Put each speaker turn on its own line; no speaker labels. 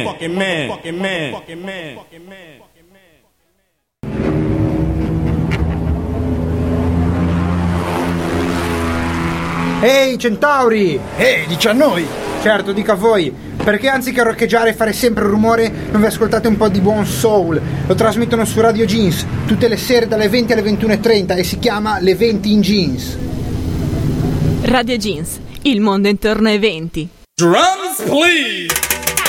Ehi centauri!
Ehi, dici a noi!
Certo, dica a voi, perché anziché roccheggiare e fare sempre rumore non vi ascoltate un po' di buon soul? Lo trasmettono su Radio Jeans tutte le sere dalle 20 alle 21:30 e si chiama Le 20 in Jeans.
Radio Jeans, il mondo intorno ai 20.
Drums please!